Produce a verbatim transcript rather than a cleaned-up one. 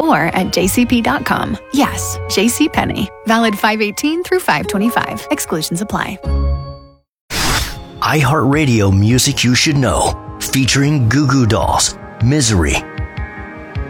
more at j c p dot com. Yes, JCPenney. Valid five eighteen through five twenty-five. Exclusions apply. iHeartRadio Music You Should Know, featuring Goo Goo Dolls, Misery,